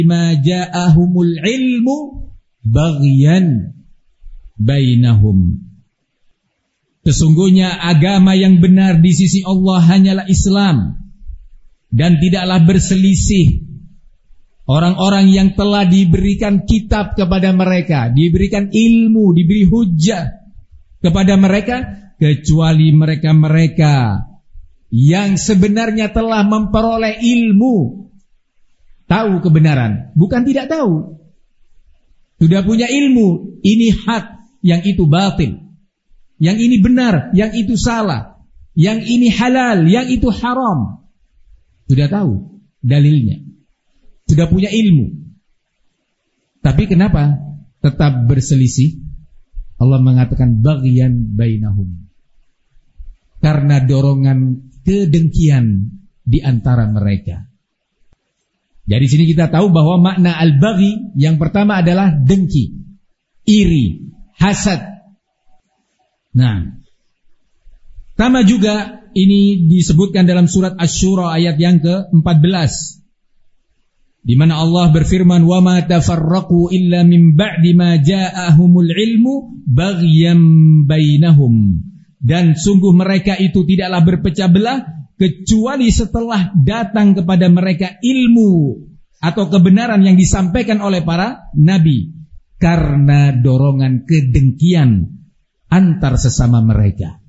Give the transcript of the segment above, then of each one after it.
ma ja'ahumul ilmu baghyan bainahum. Sesungguhnya agama yang benar di sisi Allah hanyalah Islam, dan tidaklah berselisih orang-orang yang telah diberikan kitab kepada mereka, diberikan ilmu, diberi hujjah kepada mereka, kecuali mereka-mereka yang sebenarnya telah memperoleh ilmu, tahu kebenaran, bukan tidak tahu, sudah punya ilmu, ini hak, yang itu batil, yang ini benar, yang itu salah, yang ini halal, yang itu haram. Sudah tahu dalilnya, sudah punya ilmu. Tapi kenapa tetap berselisih? Allah mengatakan baghyan bainahum, karena dorongan kedengkian di antara mereka. Dari sini kita tahu bahwa makna al-baghi yang pertama adalah dengki, iri, hasad. Nah, sama juga ini disebutkan dalam surat Asy-Syura ayat yang ke-14, di mana Allah berfirman, "Wa ma tafarraqu illa min ba'di ma ja'ahumul ilmu baghyan bainahum." Dan sungguh mereka itu tidaklah berpecah belah kecuali setelah datang kepada mereka ilmu atau kebenaran yang disampaikan oleh para nabi, karena dorongan kedengkian antar sesama mereka.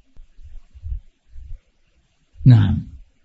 Nah,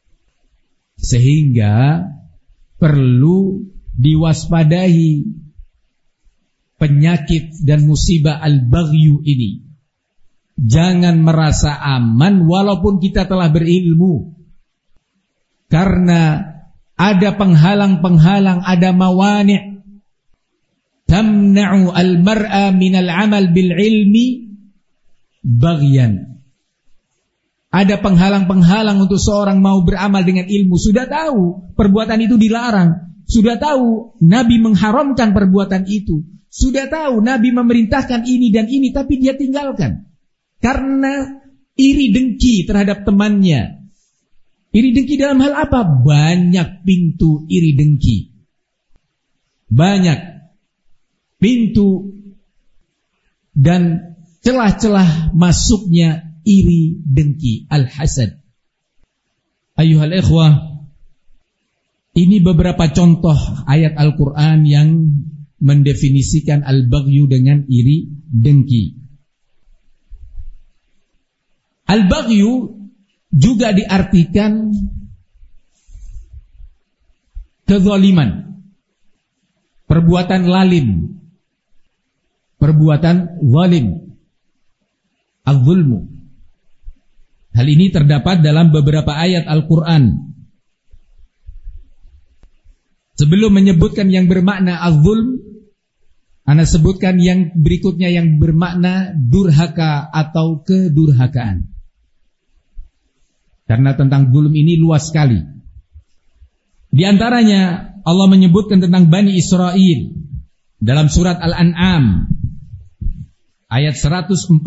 sehingga perlu diwaspadai penyakit dan musibah al-baghyu ini. Jangan merasa aman walaupun kita telah berilmu, karena ada penghalang-penghalang, ada mawani' tamna'u al-mar'a minal amal bil ilmi baghyan. Ada penghalang-penghalang untuk seorang mau beramal dengan ilmu. Sudah tahu perbuatan itu dilarang, sudah tahu Nabi mengharamkan perbuatan itu, sudah tahu Nabi memerintahkan ini dan ini, tapi dia tinggalkan karena iri dengki terhadap temannya. Iri dengki dalam hal apa? Banyak pintu iri dengki, banyak pintu dan celah-celah masuknya iri dengki, al-hasad. Ayuhal ikhwah, ini beberapa contoh ayat Al-Quran yang mendefinisikan al-baghyu dengan iri dengki. Al-baghyu juga diartikan kezaliman, perbuatan lalim, perbuatan zalim, az-zulmu. Hal ini terdapat dalam beberapa ayat Al-Quran. Sebelum menyebutkan yang bermakna az-zulm, ana sebutkan yang berikutnya yang bermakna durhaka atau kedurhakaan. Karena tentang zulm ini luas sekali. Di antaranya Allah menyebutkan tentang Bani Israel dalam surat Al-An'am ayat 146.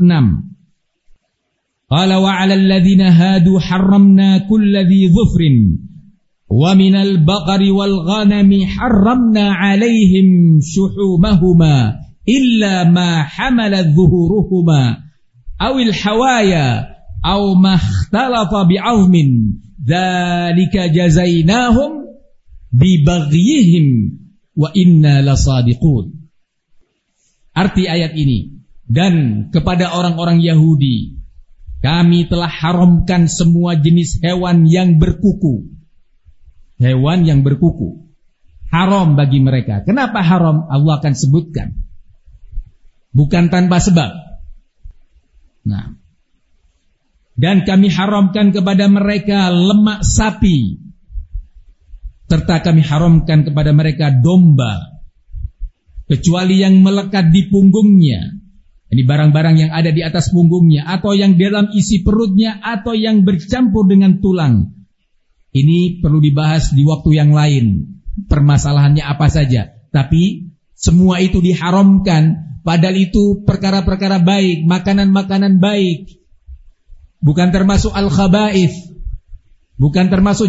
Qala wa 'alal ladzina hadu harramna kulli dhi dhufrin wa minal baqari wal ghanami harramna 'alaihim shuhumahuma illa ma hamalat dhuhuruhuma awil hawaya aw ma ikhtalafa bi'azmin dzalika jazainahum bi baghyihim wa inna lasadiqun. Arti ayat ini, dan kepada orang-orang Yahudi kami telah haramkan semua jenis hewan yang berkuku. Hewan yang berkuku haram bagi mereka. Kenapa haram? Allah akan sebutkan, bukan tanpa sebab. Nah, dan kami haramkan kepada mereka lemak sapi, serta kami haramkan kepada mereka domba, kecuali yang melekat di punggungnya. Ini barang-barang yang ada di atas punggungnya, atau yang dalam isi perutnya, atau yang bercampur dengan tulang. Ini perlu dibahas di waktu yang lain, permasalahannya apa saja. Tapi semua itu diharamkan, padahal itu perkara-perkara baik, makanan-makanan baik. Bukan termasuk al-khaba'ith, bukan termasuk